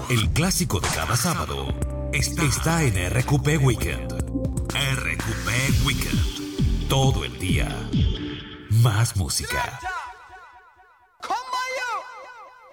El clásico de cada sábado está en RQP Weekend. RQP Weekend. Todo el día. Más música.